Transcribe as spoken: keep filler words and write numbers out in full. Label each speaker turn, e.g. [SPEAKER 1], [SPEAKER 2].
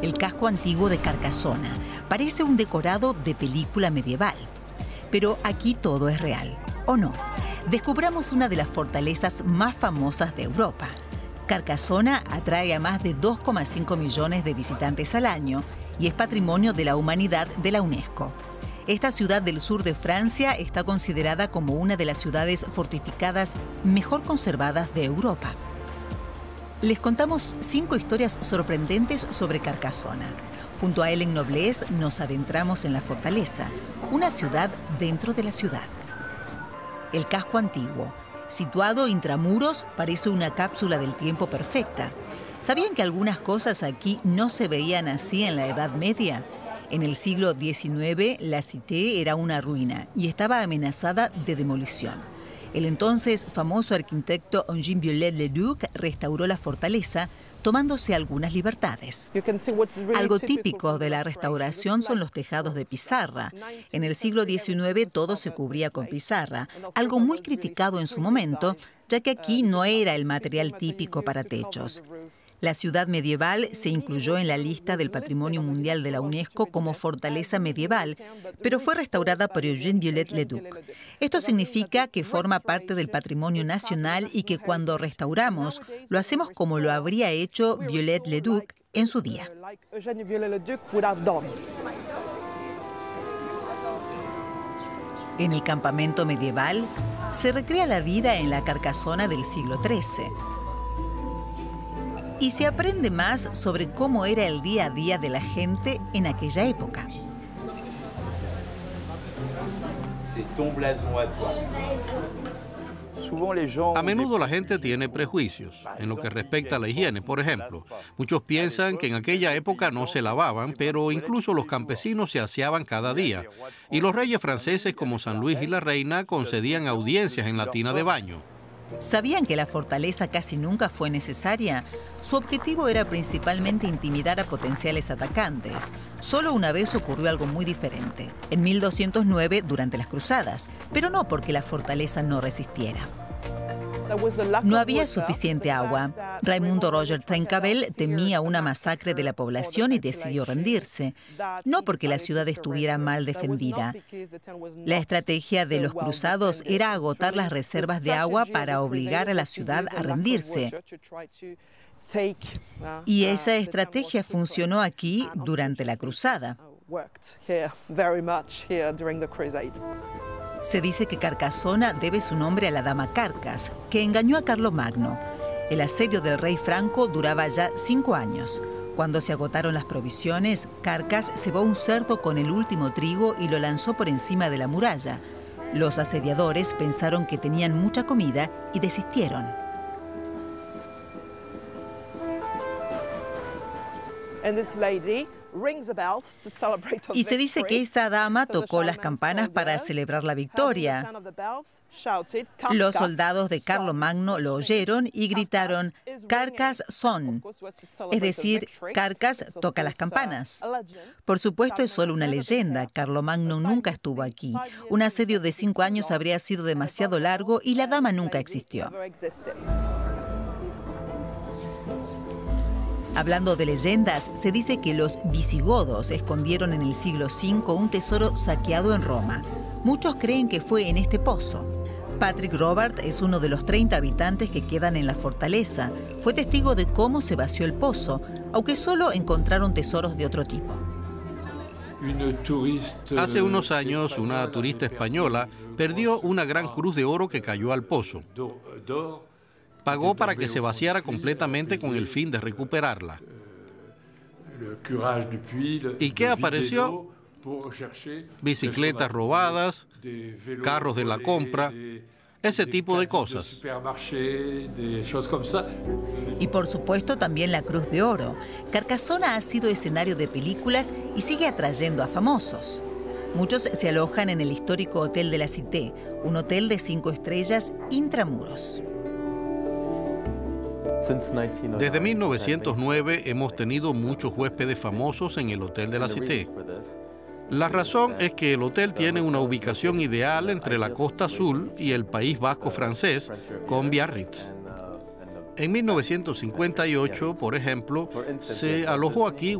[SPEAKER 1] el casco antiguo de Carcassona. Parece un decorado de película medieval. Pero aquí todo es real, ¿o no? Descubramos una de las fortalezas más famosas de Europa. Carcassona atrae a más de dos coma cinco millones de visitantes al año y es Patrimonio de la Humanidad de la UNESCO. Esta ciudad del sur de Francia está considerada como una de las ciudades fortificadas mejor conservadas de Europa. Les contamos cinco historias sorprendentes sobre Carcassona. Junto a Hélène Noblesse nos adentramos en la fortaleza, una ciudad dentro de la ciudad. El casco antiguo, situado intramuros, parece una cápsula del tiempo perfecta. ¿Sabían que algunas cosas aquí no se veían así en la Edad Media? En el siglo diecinueve, la Cité era una ruina y estaba amenazada de demolición. El entonces famoso arquitecto Eugène Viollet-le-Duc restauró la fortaleza, tomándose algunas libertades. Algo típico de la restauración son los tejados de pizarra. En el siglo diecinueve todo se cubría con pizarra, algo muy criticado en su momento, ya que aquí no era el material típico para techos. La ciudad medieval se incluyó en la lista del Patrimonio Mundial de la UNESCO como fortaleza medieval, pero fue restaurada por Eugène Viollet-le-Duc. Esto significa que forma parte del patrimonio nacional y que cuando restauramos, lo hacemos como lo habría hecho Viollet-le-Duc en su día. En el campamento medieval, se recrea la vida en la Carcassona del siglo trece. Y se aprende más sobre cómo era el día a día de la gente en aquella época.
[SPEAKER 2] A menudo la gente tiene prejuicios en lo que respecta a la higiene. Por ejemplo, muchos piensan que en aquella época no se lavaban, pero incluso los campesinos se aseaban cada día. Y los reyes franceses como San Luis y la Reina concedían audiencias en la tina de baño.
[SPEAKER 1] ¿Sabían que la fortaleza casi nunca fue necesaria? Su objetivo era principalmente intimidar a potenciales atacantes. Solo una vez ocurrió algo muy diferente, en mil doscientos nueve durante las Cruzadas, pero no porque la fortaleza no resistiera. No había suficiente agua. Raimundo Roger Trencavel temía una masacre de la población y decidió rendirse. No porque la ciudad estuviera mal defendida. La estrategia de los cruzados era agotar las reservas de agua para obligar a la ciudad a rendirse. Y esa estrategia funcionó aquí durante la cruzada. Se dice que Carcassona debe su nombre a la dama Carcas, que engañó a Carlomagno. El asedio del rey franco duraba ya cinco años. Cuando se agotaron las provisiones, Carcas cebó un cerdo con el último trigo y lo lanzó por encima de la muralla. Los asediadores pensaron que tenían mucha comida y desistieron. Y se dice que esa dama tocó las campanas para celebrar la victoria. Los soldados de Carlomagno lo oyeron y gritaron «Carcas son», es decir, Carcas toca las campanas. Por supuesto, es solo una leyenda. Carlomagno nunca estuvo aquí. Un asedio de cinco años habría sido demasiado largo y la dama nunca existió. Hablando de leyendas, se dice que los visigodos escondieron en el siglo cinco un tesoro saqueado en Roma. Muchos creen que fue en este pozo. Patrick Robert es uno de los treinta habitantes que quedan en la fortaleza. Fue testigo de cómo se vació el pozo, aunque solo encontraron tesoros de otro tipo.
[SPEAKER 2] Hace unos años, una turista española perdió una gran cruz de oro que cayó al pozo. Pagó para que se vaciara completamente con el fin de recuperarla. ¿Y qué apareció? Bicicletas robadas, carros de la compra, ese tipo de cosas.
[SPEAKER 1] Y por supuesto también la Cruz de Oro. Carcassona ha sido escenario de películas y sigue atrayendo a famosos. Muchos se alojan en el histórico Hotel de la Cité, un hotel de cinco estrellas intramuros.
[SPEAKER 2] Desde mil novecientos nueve hemos tenido muchos huéspedes famosos en el Hotel de la Cité. La razón es que el hotel tiene una ubicación ideal entre la Costa Azul y el País Vasco francés, con Biarritz. En mil novecientos cincuenta y ocho, por ejemplo, se alojó aquí